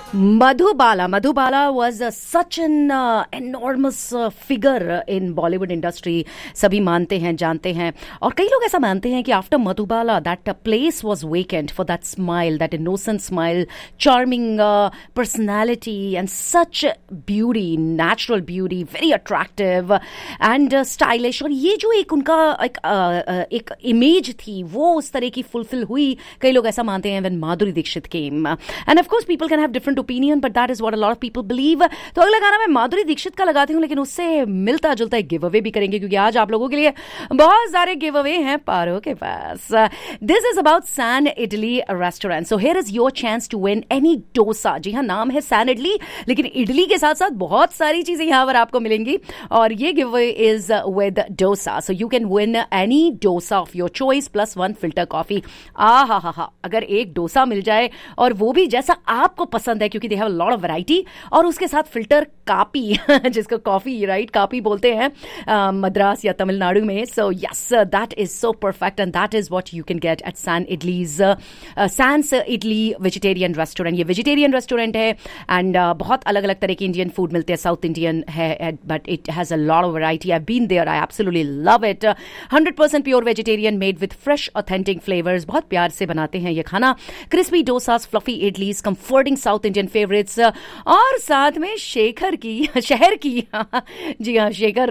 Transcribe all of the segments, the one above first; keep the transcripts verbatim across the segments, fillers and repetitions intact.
Madhubala. Madhubala was uh, such an uh, enormous uh, figure in Bollywood industry. सभी मानते हैं, जानते हैं, और कई लोग ऐसा मानते हैं कि after Madhubala, that uh, place was vacant for that smile, that innocent smile, charming uh, personality, and such beauty, natural beauty, very attractive and uh, stylish. और ये जो एक उनका एक uh, एक इमेज थी, वो उस तरह की फुलफिल हुई. कई लोग ऐसा मानते हैं when Madhuri Dixit came. And of course, people can have different opinion, but that is what a lot of people believe. तो अगला गाना मैं माधुरी दीक्षित का लगाती हूँ, लेकिन उससे मिलता जुलता एक गिव अवे भी करेंगे, क्योंकि आज आप लोगों के लिए बहुत सारे गिव अवे हैं पारो के पास. This is about San idli restaurant. So here is your chance to win any dosa. जी हाँ, नाम है सैन इडली, लेकिन इडली के साथ साथ बहुत सारी चीजें यहाँ पर आपको मिलेंगी, और ये give away is with dosa. So you can win any dosa of your choice plus one filter coffee. आ हा हा हा अगर एक डोसा मिल जाए, और वो भी जैसा आपको पसंद है, क्योंकि they have a lot of variety, और उसके साथ फिल्टर कापी जिसको कॉफी राइट कापी बोलते हैं uh, मद्रास या तमिलनाडु में. So yes, that is so perfect and that is what you can get at San idlis. Sense idli vegetarian restaurant. ये vegetarian restaurant है, एंड uh, बहुत अलग अलग तरह के इंडियन फूड मिलते हैं. साउथ इंडियन है, but it has a lot of variety. I been there, I absolutely love it. Hundred percent pure vegetarian, made with fresh authentic flavours. बहुत प्यार से बनाते हैं ये खाना. Crispy dosas, fluffy idlis, comforting south Indian favourites, और साथ में शेखर की शहर की जी हाँ, शेखर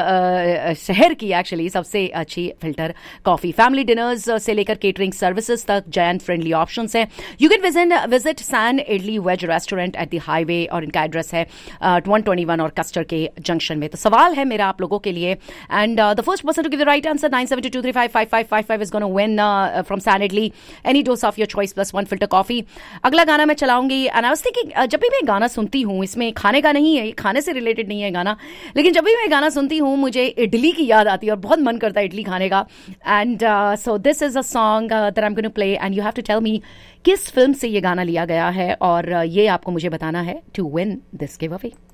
शहर की एक्चुअली सबसे अच्छी फिल्टर कॉफी. फैमिली डिनर्स से लेकर केटरिंग सर्विसेज तक जायंट फ्रेंडली ऑप्शंस हैं. You can visit visit San idli veg restaurant at the highway, और इनका एड्रेस है वन ट्वेंटी वन और कस्टर के जंक्शन में. तो सवाल है मेरा आप लोगों के लिए, and the first person to give the right answer nine seven to three five five five five five is gonna win from San idli any dosa of your choice plus one filter coffee. अगला गाना मैं चलाऊंगी, and I was thinking, जब भी मैं गाना सुनती हूँ, इसमें खाने का नहीं है, खाने से रिलेटेड नहीं है गाना, लेकिन जब भी मैं गाना सुनती हूँ मुझे इडली की याद आती है, और बहुत मन करता है इडली खाने का. And so this is a song that I am going to play, and you have to tell me किस फिल्म से ये गाना लिया गया है, और uh, ये आपको मुझे बताना है to win this give away.